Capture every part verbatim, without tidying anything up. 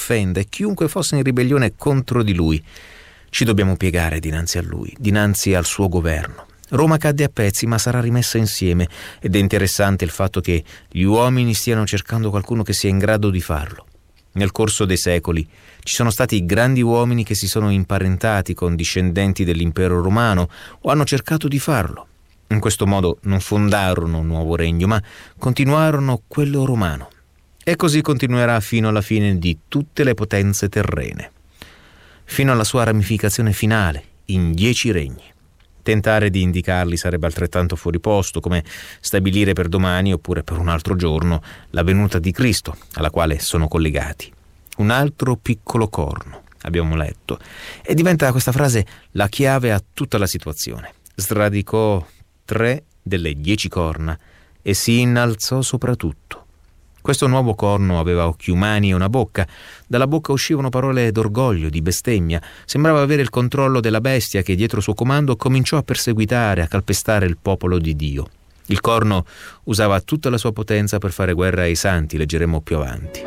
offenda e chiunque fosse in ribellione contro di lui. Ci dobbiamo piegare dinanzi a lui, dinanzi al suo governo. Roma cadde a pezzi, ma sarà rimessa insieme, ed è interessante il fatto che gli uomini stiano cercando qualcuno che sia in grado di farlo. Nel corso dei secoli ci sono stati grandi uomini che si sono imparentati con discendenti dell'impero romano o hanno cercato di farlo. In questo modo non fondarono un nuovo regno, ma continuarono quello romano. E così continuerà fino alla fine di tutte le potenze terrene, fino alla sua ramificazione finale, in dieci regni. Tentare di indicarli sarebbe altrettanto fuori posto come stabilire per domani oppure per un altro giorno la venuta di Cristo, alla quale sono collegati. Un altro piccolo corno, abbiamo letto, e diventa questa frase la chiave a tutta la situazione. Sradicò tre delle dieci corna e si innalzò sopra tutto. Questo nuovo corno aveva occhi umani e una bocca. Dalla bocca uscivano parole d'orgoglio, di bestemmia. Sembrava avere il controllo della bestia che dietro suo comando cominciò a perseguitare, a calpestare il popolo di Dio. Il corno usava tutta la sua potenza per fare guerra ai santi, leggeremo più avanti.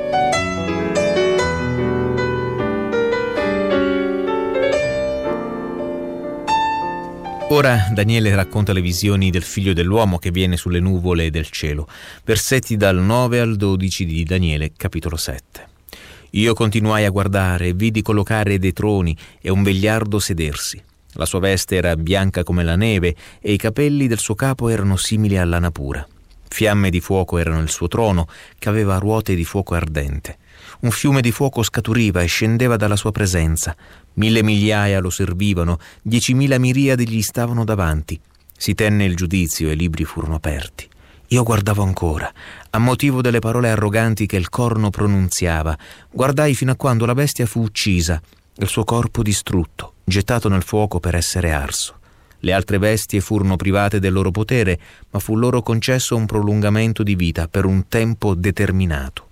Ora Daniele racconta le visioni del figlio dell'uomo che viene sulle nuvole del cielo. Versetti dal nove al dodici di Daniele, capitolo sette. Io continuai a guardare e vidi collocare dei troni e un vegliardo sedersi. La sua veste era bianca come la neve e i capelli del suo capo erano simili a lana pura. Fiamme di fuoco erano il suo trono, che aveva ruote di fuoco ardente. Un fiume di fuoco scaturiva e scendeva dalla sua presenza. Mille migliaia lo servivano, diecimila miriadi gli stavano davanti. Si tenne il giudizio e i libri furono aperti. Io guardavo ancora, a motivo delle parole arroganti che il corno pronunziava. Guardai fino a quando la bestia fu uccisa, il suo corpo distrutto, gettato nel fuoco per essere arso. Le altre bestie furono private del loro potere, ma fu loro concesso un prolungamento di vita per un tempo determinato.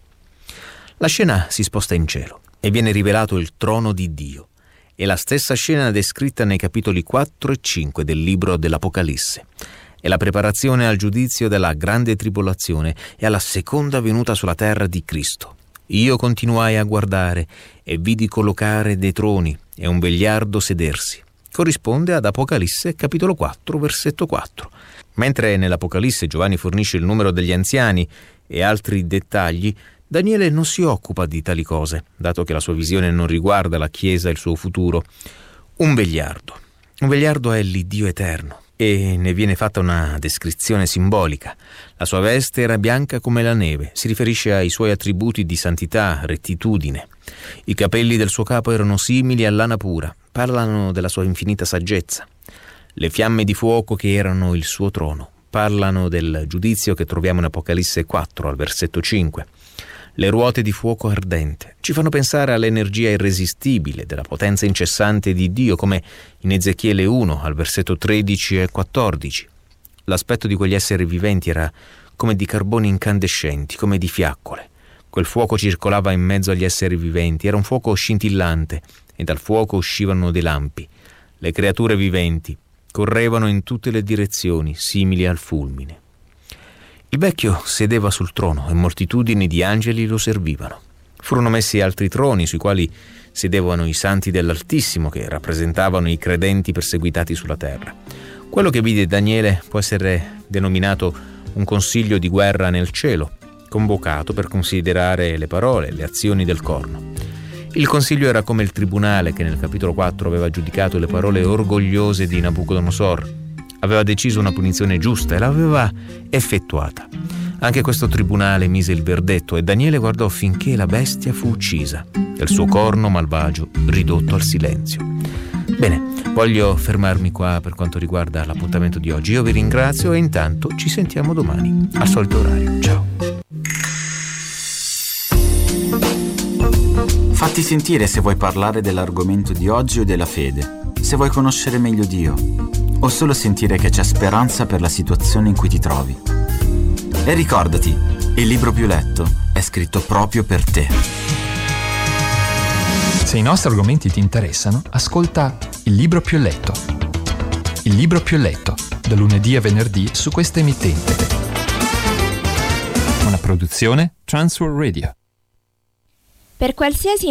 La scena si sposta in cielo e viene rivelato il trono di Dio. È la stessa scena descritta nei capitoli quattro e cinque del libro dell'Apocalisse. È la preparazione al giudizio della grande tribolazione e alla seconda venuta sulla terra di Cristo. Io continuai a guardare e vidi collocare dei troni e un vegliardo sedersi. Corrisponde ad Apocalisse capitolo quattro, versetto quattro. Mentre nell'Apocalisse Giovanni fornisce il numero degli anziani e altri dettagli, Daniele non si occupa di tali cose, dato che la sua visione non riguarda la Chiesa e il suo futuro. Un vegliardo. Un vegliardo è l'Iddio eterno e ne viene fatta una descrizione simbolica. La sua veste era bianca come la neve, si riferisce ai suoi attributi di santità, rettitudine. I capelli del suo capo erano simili a lana pura, parlano della sua infinita saggezza. Le fiamme di fuoco che erano il suo trono parlano del giudizio che troviamo in Apocalisse quattro al versetto cinque. Le ruote di fuoco ardente ci fanno pensare all'energia irresistibile della potenza incessante di Dio, come in Ezechiele uno al versetto tredici e quattordici. L'aspetto di quegli esseri viventi era come di carboni incandescenti, come di fiaccole. Quel fuoco circolava in mezzo agli esseri viventi, era un fuoco scintillante e dal fuoco uscivano dei lampi. Le creature viventi correvano in tutte le direzioni, simili al fulmine. Il vecchio sedeva sul trono e moltitudini di angeli lo servivano. Furono messi altri troni sui quali sedevano i santi dell'Altissimo, che rappresentavano i credenti perseguitati sulla terra. Quello che vide Daniele può essere denominato un consiglio di guerra nel cielo, convocato per considerare le parole, le azioni del corno. Il consiglio era come il tribunale che nel capitolo quattro aveva giudicato le parole orgogliose di Nabucodonosor. Aveva deciso una punizione giusta e l'aveva effettuata. Anche questo tribunale mise il verdetto e Daniele guardò finché la bestia fu uccisa e il suo corno malvagio ridotto al silenzio. Bene, voglio fermarmi qua per quanto riguarda l'appuntamento di oggi. Io vi ringrazio e intanto ci sentiamo domani al solito orario. Ciao. Fatti sentire se vuoi parlare dell'argomento di oggi o della fede, se vuoi conoscere meglio Dio, o solo sentire che c'è speranza per la situazione in cui ti trovi. E ricordati, il libro più letto è scritto proprio per te. Se i nostri argomenti ti interessano, ascolta Il libro più letto. Il libro più letto, da lunedì a venerdì su questa emittente. Una produzione Transworld Radio. Per qualsiasi